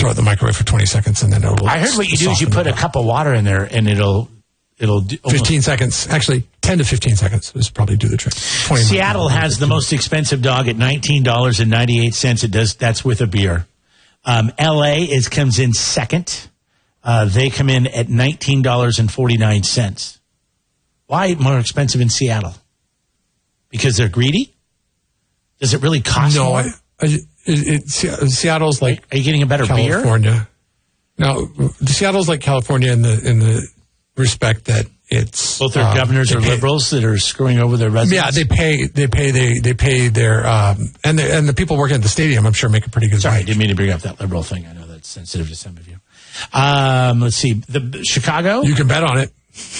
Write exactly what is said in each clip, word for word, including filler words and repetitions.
throw it in the microwave for twenty seconds, and then it'll. I heard what you do is you put a cup of water in there, and it'll it'll do fifteen seconds. Actually, ten to fifteen seconds is probably do the trick. Seattle has the most expensive dog at nineteen dollars and ninety eight cents. It does that's with a beer. Um, L A is comes in second. Uh, they come in at nineteen dollars and forty nine cents. Why more expensive in Seattle? Because they're greedy? Does it really cost no, more? No, it, it, Seattle's like Are you getting a better California. beer? No, Seattle's like California in the in the respect that it's both their um, governors are pay, liberals that are screwing over their residents. Yeah, they pay they pay they they pay their um, and the, and the people working at the stadium, I'm sure, make a pretty good. Sorry, wage. I didn't mean to bring up that liberal thing. I know that's sensitive to some of you. Um, let's see, the Chicago. You can bet on it.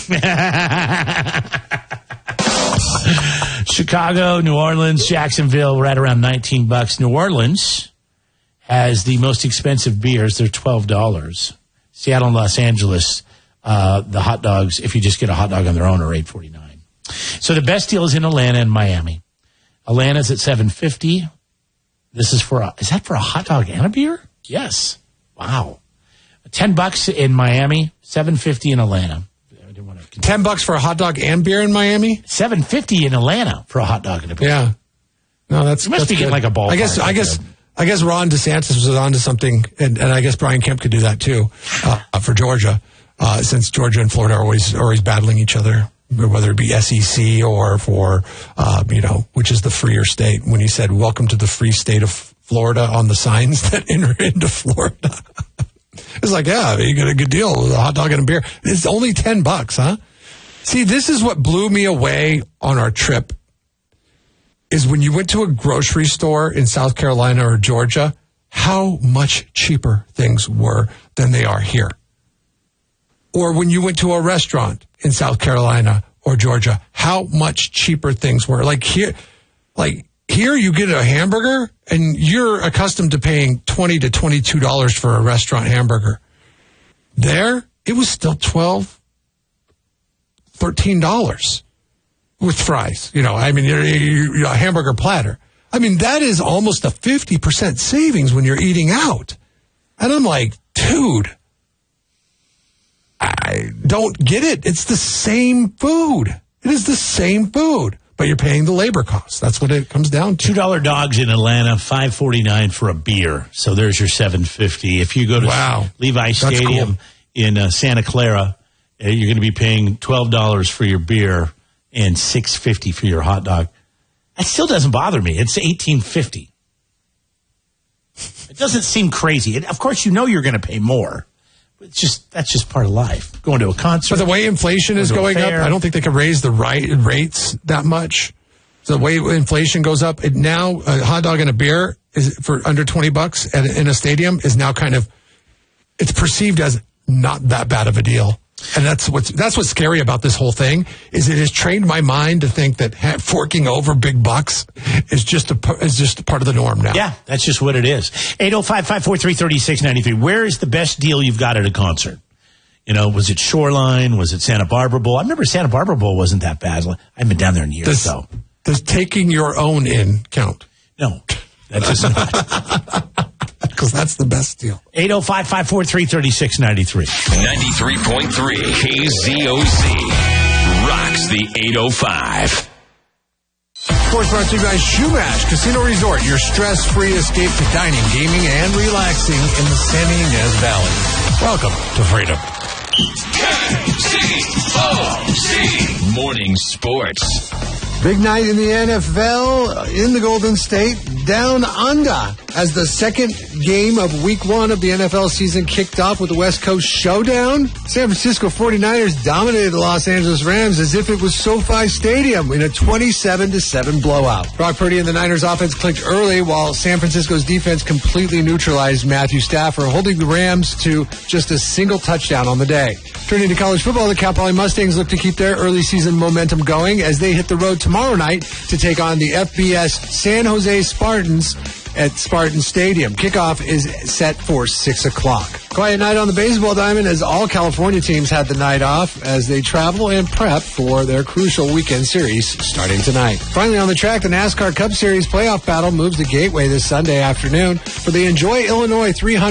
Chicago, New Orleans, Jacksonville, right around nineteen bucks. New Orleans has the most expensive beers. They're twelve dollars. Seattle and Los Angeles, uh, the hot dogs, if you just get a hot dog on their own, are eight forty-nine. So the best deal is in Atlanta and Miami. Atlanta's at seven fifty. This is for a, is that for a hot dog and a beer? Yes. Wow. ten bucks in Miami, seven fifty in Atlanta. Ten bucks for a hot dog and beer in Miami. Seven fifty in Atlanta for a hot dog and a beer. Yeah, no, that's you must that's be getting good. like a ball. I guess. I guess. I guess Ron DeSantis was onto something, and, and I guess Brian Kemp could do that too uh, for Georgia, uh, since Georgia and Florida are always always battling each other, whether it be S E C or for uh, you know, which is the freer state. When he said "Welcome to the free state of Florida" on the signs that enter into Florida. It's like, yeah, you get a good deal with a hot dog and a beer. It's only ten bucks, huh? See, this is what blew me away on our trip, is when you went to a grocery store in South Carolina or Georgia, how much cheaper things were than they are here. Or when you went to a restaurant in South Carolina or Georgia, how much cheaper things were. Like here, like here you get a hamburger and you're accustomed to paying twenty to twenty-two dollars for a restaurant hamburger. There, it was still twelve dollars, thirteen dollars with fries. You know, I mean, you're, you're, a hamburger platter. I mean, that is almost a fifty percent savings when you're eating out. And I'm like, dude, I don't get it. It's the same food. It is the same food. But you're paying the labor costs. That's what it comes down to. two dollar dogs in Atlanta, five forty-nine for a beer. So there's your seven fifty. If you go to wow. Levi Stadium cool. in uh, Santa Clara, uh, you're going to be paying twelve dollars for your beer and six fifty for your hot dog. That still doesn't bother me. It's eighteen fifty. It doesn't seem crazy. It, of course, you know you're going to pay more. It's just that's just part of life. Going to a concert. But the way inflation is going up, I don't think they could raise the right rates that much. So the way inflation goes up, it now a hot dog and a beer is for under twenty bucks at, in a stadium is now kind of, it's perceived as not that bad of a deal. And that's what's that's what's scary about this whole thing, is it has trained my mind to think that ha- forking over big bucks is just a is just a part of the norm now. Yeah, that's just what it is. eight oh five, five four three, three six nine three. Where is the best deal you've got at a concert? You know, was it Shoreline? Was it Santa Barbara Bowl? I remember Santa Barbara Bowl wasn't that bad. I haven't been down there in years, does, though. Does taking your own in count? No, that's just not. Because that's the best deal. eight oh five, five four three, three six nine three. ninety-three point three K Z O Z rocks the eight oh five. Of course, brought to you by Shumash Casino Resort, your stress-free escape to dining, gaming, and relaxing in the Santa Ynez Valley. Welcome to freedom. K Z O Z Morning Sports. Big night in the N F L in the Golden State, down under, as the second game of week one of the N F L season kicked off with the West Coast Showdown. San Francisco forty-niners dominated the Los Angeles Rams as if it was SoFi Stadium in a twenty-seven to seven blowout. Brock Purdy and the Niners offense clicked early, while San Francisco's defense completely neutralized Matthew Stafford, holding the Rams to just a single touchdown on the day. Turning to college football, the Cal Poly Mustangs look to keep their early season momentum going as they hit the road tomorrow night to take on the F B S San Jose Spartans at Spartan Stadium. Kickoff is set for six o'clock. Quiet night on the baseball diamond as all California teams had the night off as they travel and prep for their crucial weekend series starting tonight. Finally on the track, the NASCAR Cup Series playoff battle moves to Gateway this Sunday afternoon for the Enjoy Illinois three hundred